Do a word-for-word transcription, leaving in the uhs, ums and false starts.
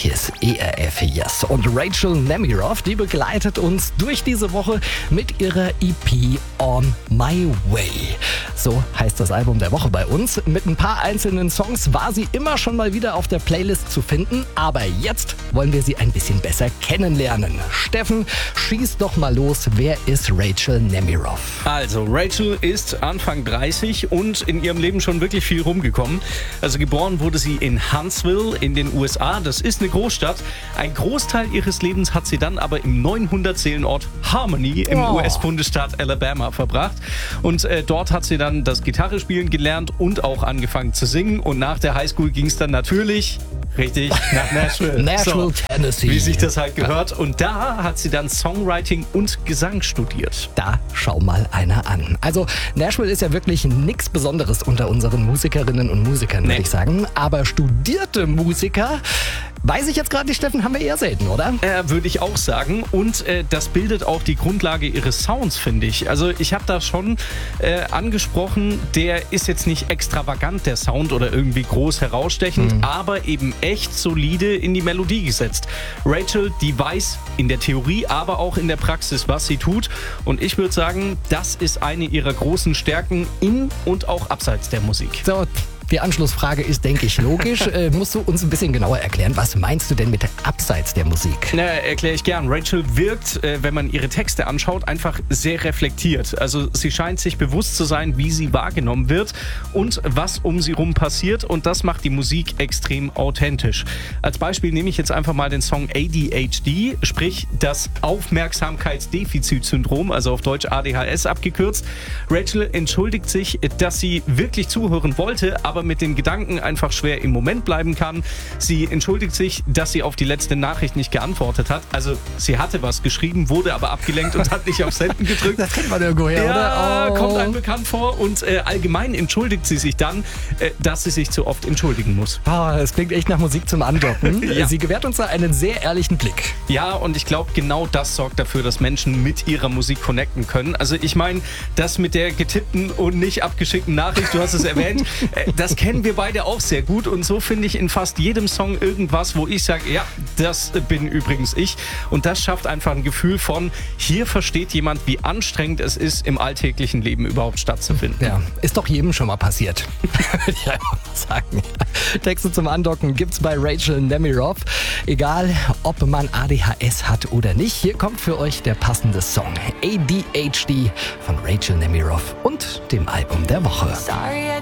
Hier ist E R F Yes. Und Rachel Nemiroff, die begleitet uns durch diese Woche mit ihrer E P On My Way. So heißt das Album der Woche bei uns. Mit ein paar einzelnen Songs war sie immer schon mal wieder auf der Playlist zu finden. Aber jetzt wollen wir sie ein bisschen besser kennenlernen. Steffen, schieß doch mal los. Wer ist Rachel Nemiroff? Also, Rachel ist Anfang dreißig und in ihrem Leben schon wirklich viel rumgekommen. Also geboren wurde sie in Huntsville in den U S A. Das ist eine Großstadt. Ein Großteil ihres Lebens hat sie dann aber im neunhundert Seelenort Harmony im Oh. U S-Bundesstaat Alabama verbracht. Und äh, dort hat sie dann das Gitarrespielen gelernt und auch angefangen zu singen. Und nach der Highschool ging es dann natürlich richtig nach Nashville. Nashville, So, Tennessee. wie sich das halt gehört. Und da hat sie dann Songwriting und Gesang studiert. Da schau mal einer an. Also Nashville ist ja wirklich nichts Besonderes unter unseren Musikerinnen und Musikern, würde Nee. ich sagen. Aber studierte Musiker, weiß ich jetzt gerade nicht, Steffen, haben wir eher selten, oder? Äh, würde ich auch sagen. Und äh, das bildet auch die Grundlage ihres Sounds, finde ich. Also ich habe da schon äh, angesprochen, der ist jetzt nicht extravagant, der Sound, oder irgendwie groß herausstechend, Mhm. aber eben echt solide in die Melodie gesetzt. Rachel, die weiß in der Theorie, aber auch in der Praxis, was sie tut. Und ich würde sagen, das ist eine ihrer großen Stärken in und auch abseits der Musik. So, die Anschlussfrage ist, denke ich, logisch. äh, musst du uns ein bisschen genauer erklären, was meinst du denn mit abseits der Musik? Na, erkläre ich gern. Rachel wirkt, äh, wenn man ihre Texte anschaut, einfach sehr reflektiert. Also sie scheint sich bewusst zu sein, wie sie wahrgenommen wird und was um sie rum passiert. Und das macht die Musik extrem authentisch. Als Beispiel nehme ich jetzt einfach mal den Song A D H D, sprich das Aufmerksamkeitsdefizitsyndrom, also auf Deutsch A D H S abgekürzt. Rachel entschuldigt sich, dass sie wirklich zuhören wollte, aber mit den Gedanken einfach schwer im Moment bleiben kann. Sie entschuldigt sich, dass sie auf die letzte Nachricht nicht geantwortet hat. Also sie hatte was geschrieben, wurde aber abgelenkt und hat nicht auf Senden gedrückt. Das kennt man irgendwoher, Ja, oder? Oh. kommt einem bekannt vor. Und äh, allgemein entschuldigt sie sich dann, äh, dass sie sich zu oft entschuldigen muss. Ah, das klingt echt nach Musik zum Andocken. Ja. Sie gewährt uns da einen sehr ehrlichen Blick. Ja, und ich glaube, genau das sorgt dafür, dass Menschen mit ihrer Musik connecten können. Also ich meine, das mit der getippten und nicht abgeschickten Nachricht, du hast es erwähnt, äh, das kennen wir beide auch sehr gut. Und so finde ich in fast jedem Song irgendwas, wo ich sage, ja, das bin übrigens ich. Und das schafft einfach ein Gefühl von, hier versteht jemand, wie anstrengend es ist, im alltäglichen Leben überhaupt stattzufinden. Ja, ist doch jedem schon mal passiert. Würde ich einfach mal sagen. Texte zum Andocken gibt's bei Rachel Nemiroff. Egal, ob man A D H S hat oder nicht, hier kommt für euch der passende Song. A D H D von Rachel Nemiroff und dem Album der Woche. Sorry, I